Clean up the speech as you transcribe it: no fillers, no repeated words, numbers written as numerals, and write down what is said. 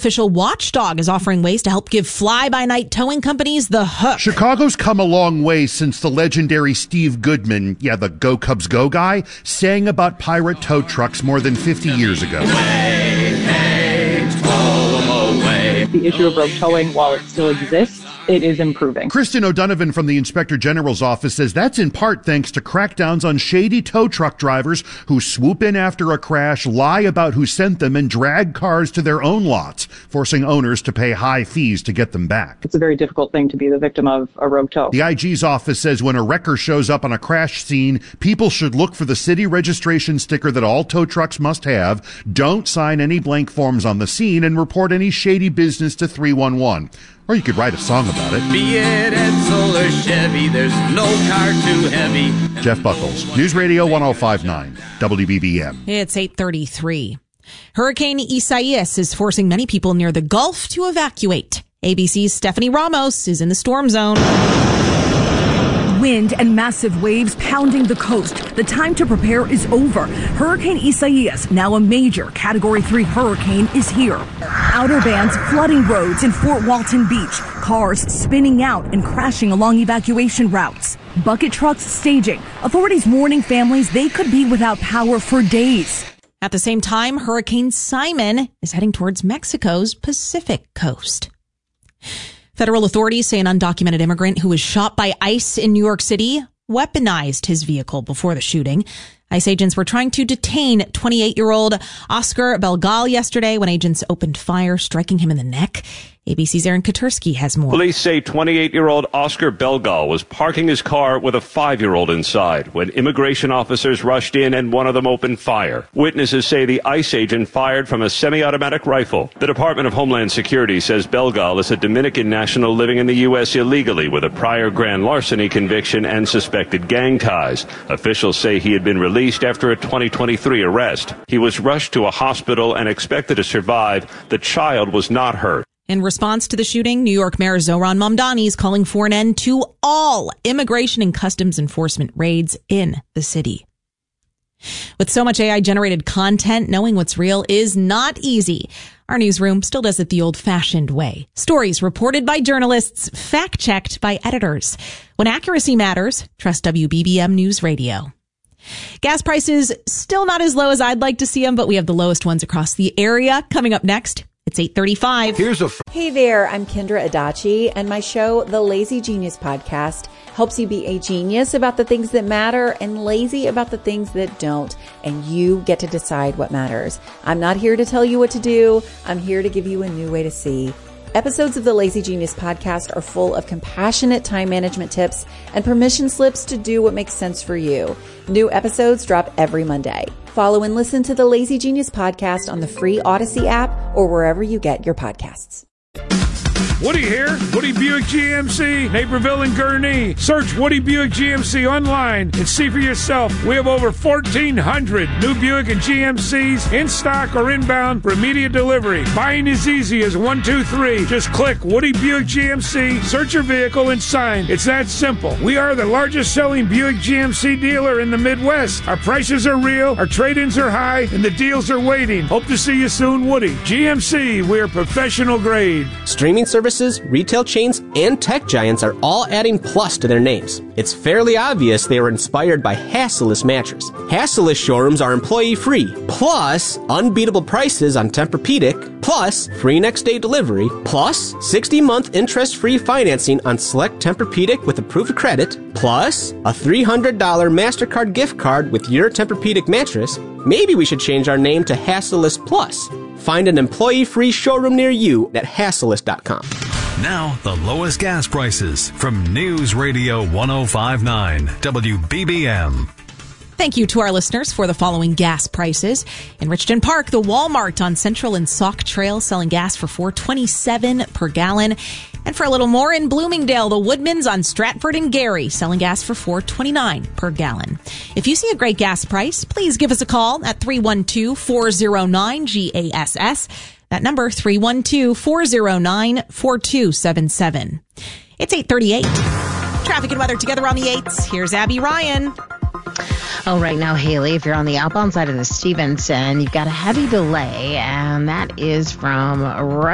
official watchdog is offering ways to help give fly-by-night towing companies the hook. Chicago's come a long way since the legendary Steve Goodman, the Go Cubs Go guy, sang about pirate tow trucks more than 50 years ago. The issue of rogue towing, while it still exists, it is improving. Kristen O'Donovan from the Inspector General's office says that's in part thanks to crackdowns on shady tow truck drivers who swoop in after a crash, lie about who sent them, and drag cars to their own lots, forcing owners to pay high fees to get them back. It's a very difficult thing to be the victim of a rogue tow. The IG's office says when a wrecker shows up on a crash scene, people should look for the city registration sticker that all tow trucks must have, don't sign any blank forms on the scene, and report any shady business to 311. Or you could write a song about it. Be it Edsel or Chevy, there's no car too heavy. Jeff Buckles, News Radio 1059, WBBM. It's 8:33. Hurricane Isaias is forcing many people near the Gulf to evacuate. ABC's Stephanie Ramos is in the storm zone. Wind and massive waves pounding the coast. The time to prepare is over. Hurricane Isaias, now a major Category 3 hurricane, is here. Outer bands flooding roads in Fort Walton Beach. Cars spinning out and crashing along evacuation routes. Bucket trucks staging. Authorities warning families they could be without power for days. At the same time, Hurricane Simon is heading towards Mexico's Pacific coast. Federal authorities say an undocumented immigrant who was shot by ICE in New York City weaponized his vehicle before the shooting. ICE agents were trying to detain 28-year-old Oscar Belgal yesterday when agents opened fire, striking him in the neck. ABC's Aaron Katursky has more. Police say 28-year-old Oscar Belgal was parking his car with a 5-year-old inside when immigration officers rushed in and one of them opened fire. Witnesses say the ICE agent fired from a semi-automatic rifle. The Department of Homeland Security says Belgal is a Dominican national living in the U.S. illegally with a prior grand larceny conviction and suspected gang ties. Officials say he had been released after a 2023 arrest. He was rushed to a hospital and expected to survive. The child was not hurt. In response to the shooting, New York Mayor Zohran Mamdani is calling for an end to all immigration and customs enforcement raids in the city. With so much AI-generated content, knowing what's real is not easy. Our newsroom still does it the old-fashioned way. Stories reported by journalists, fact-checked by editors. When accuracy matters, trust WBBM News Radio. Gas prices still not as low as I'd like to see them, but we have the lowest ones across the area. Coming up next, it's 8:35. Hey there, I'm Kendra Adachi, and my show, The Lazy Genius Podcast, helps you be a genius about the things that matter and lazy about the things that don't, and you get to decide what matters. I'm not here to tell you what to do. I'm here to give you a new way to see. Episodes of the Lazy Genius Podcast are full of compassionate time management tips and permission slips to do what makes sense for you. New episodes drop every Monday. Follow and listen to the Lazy Genius Podcast on the free Odyssey app or wherever you get your podcasts. Woody here, Woody Buick GMC, Naperville and Gurnee. Search Woody Buick GMC online and see for yourself. We have over 1,400 new Buick and GMCs in stock or inbound for immediate delivery. Buying is easy as 1, 2, 3. Just click Woody Buick GMC, search your vehicle, and sign. It's that simple. We are the largest selling Buick GMC dealer in the Midwest. Our prices are real, our trade-ins are high, and the deals are waiting. Hope to see you soon, Woody. GMC, we are professional grade. Streaming services, retail chains, and tech giants are all adding plus to their names. It's fairly obvious they were inspired by Hassellus Mattress. Hassellus showrooms are employee-free, plus unbeatable prices on Tempur-Pedic, plus free next-day delivery, plus 60-month interest-free financing on select Tempur-Pedic with approved credit, plus a $300 MasterCard gift card with your Tempur-Pedic mattress. Maybe we should change our name to Hassellus Plus. Find an employee-free showroom near you at Hassellus.com. Now, the lowest gas prices from News Radio 1059 WBBM. Thank you to our listeners for the following gas prices. In Richton Park, the Walmart on Central and Sauk Trail selling gas for $4.27 per gallon. And for a little more in Bloomingdale, the Woodmans on Stratford and Gary selling gas for $4.29 per gallon. If you see a great gas price, please give us a call at 312-409-GASS. That number, 312-409-4277. It's 8:38. Traffic and weather together on the 8s. Here's Abby Ryan. Oh, right now, Haley, if you're on the outbound side of the Stevenson, you've got a heavy delay, and that is from right